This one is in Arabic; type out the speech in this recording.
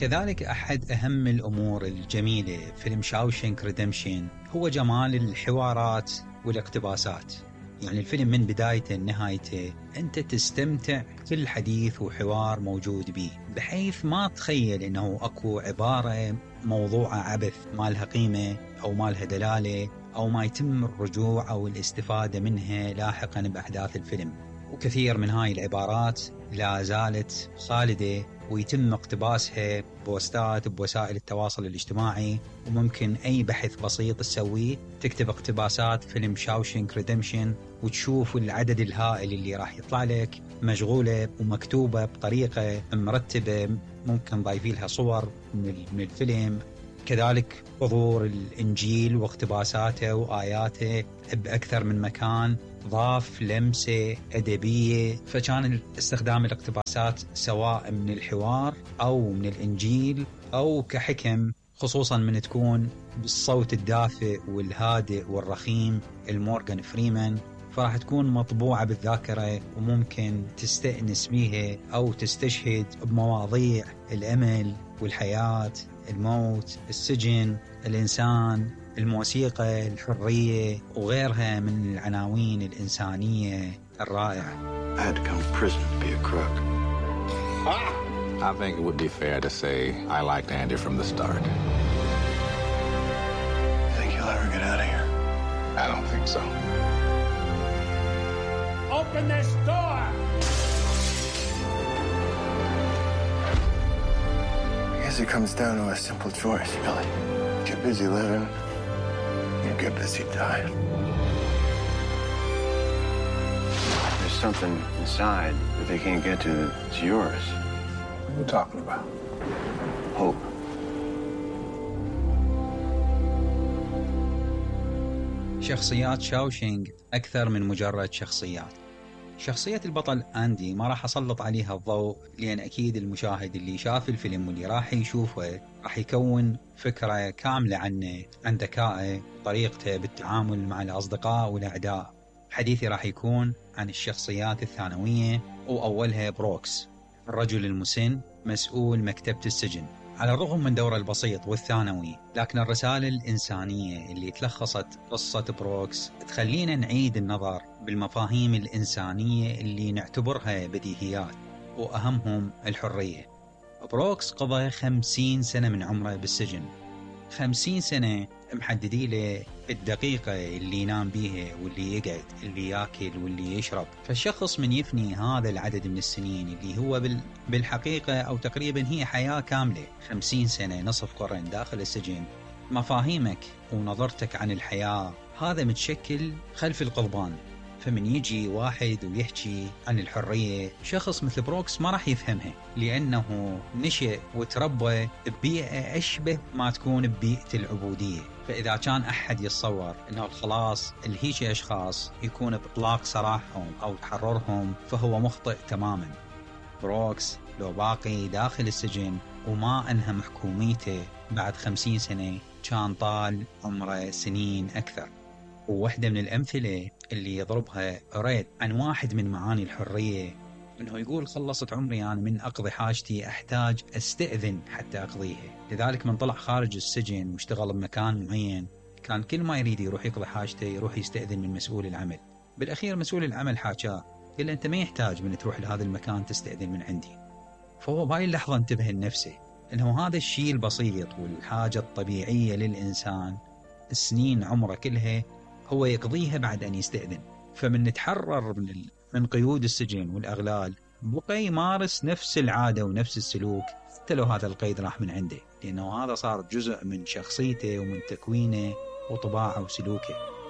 كذلك أحد أهم الأمور الجميلة فيلم شاوشنك ريدمشن هو جمال الحوارات والاقتباسات. يعني الفيلم من بدايته لنهايته أنت تستمتع كل حديث وحوار موجود به، بحيث ما تخيل أنه أكو عبارة موضوعة عبث ما لها قيمة أو ما لها دلالة أو ما يتم الرجوع أو الاستفادة منها لاحقا بأحداث الفيلم. وكثير من هاي العبارات لا زالت خالدة ويتم اقتباسها بوستات بوسائل التواصل الاجتماعي، وممكن أي بحث بسيط تسويه تكتب اقتباسات فيلم شاوشنك ريدمشن وتشوف العدد الهائل اللي راح يطلع لك مشغولة ومكتوبة بطريقة مرتبة، ممكن ضايفين لها صور من الفيلم. كذلك حضور الإنجيل واقتباساته وآياته بأكثر من مكان ضاف لمسة أدبية، فكان استخدام الاقتباسات سواء من الحوار أو من الإنجيل أو كحكم، خصوصا من تكون بالصوت الدافئ والهادئ والرخيم المورغان فريمان، فراح تكون مطبوعة بالذاكرة وممكن تستأنس بيها أو تستشهد بمواضيع الأمل والحياة، الموت، السجن، الإنسان، الموسيقى، الحرية وغيرها من العناوين الإنسانية الرائعة. I had to come to prison to be a crook. I think it would be fair to say I liked Andy from the start. Think you'll ever get out of here? I don't think so. Open this door! I guess it comes down to a simple choice, Billy. Get busy living, or get busy dying. There's something inside that they can't get to that's yours. What are you talking about? Hope. شخصيات شاوشينج أكثر من مجرد شخصيات. شخصية البطل أندي ما راح أسلط عليها الضوء، لأن أكيد المشاهد اللي شاف الفيلم واللي راح يشوفه راح يكون فكرة كاملة عنه، عن ذكائه، طريقته بالتعامل مع الأصدقاء والأعداء. حديثي راح يكون عن الشخصيات الثانوية، وأولها بروكس، الرجل المسن مسؤول مكتبة السجن. على الرغم من دوره البسيط والثانوي، لكن الرسالة الإنسانية اللي تلخصت قصة بروكس تخلينا نعيد النظر بالمفاهيم الإنسانية اللي نعتبرها بديهيات، وأهمهم الحرية. بروكس قضى 50 سنة من عمره بالسجن، 50 سنة محددي له الدقيقة اللي ينام بيها واللي يقعد، اللي ياكل واللي يشرب. فالشخص من يفني هذا العدد من السنين اللي هو بالحقيقة أو تقريبا هي حياة كاملة، 50 سنة نصف قرن داخل السجن، مفاهيمك ونظرتك عن الحياة هذا متشكل خلف القضبان. فمن يجي واحد ويحكي عن الحرية، شخص مثل بروكس ما راح يفهمها، لأنه نشأ وتربى ببيئة أشبه ما تكون ببيئة العبودية. فإذا كان أحد يتصور أنه خلاص الهيج أشخاص يكون بإطلاق سراحهم أو تحررهم، فهو مخطئ تماما. بروكس لو باقي داخل السجن وما أنهى محكوميته بعد 50 سنة، كان طال عمره سنين أكثر. وواحدة من الأمثلة اللي يضربها ريد عن واحد من معاني الحرية، أنه يقول خلصت عمري أنا من أقضي حاجتي، أحتاج أستأذن حتى أقضيها. لذلك من طلع خارج السجن واشتغل بمكان معين، كان كل ما يريد يروح يقضي حاجته يروح يستأذن من مسؤول العمل. بالأخير مسؤول العمل حاجاه، قال أنت ما يحتاج من تروح لهذا المكان تستأذن من عندي. فهو بهاي اللحظة انتبه لنفسه أنه هذا الشيء البسيط والحاجة الطبيعية للإنسان السنين عمره كلها هو يقضيها بعد أن يستأذن. فمن نتحرر من قيود السجن والأغلال، بقى يمارس نفس العادة ونفس السلوك حتى لو هذا القيد راح من عنده، لأنه هذا صار جزء من شخصيته ومن تكوينه وطباعه وسلوكه.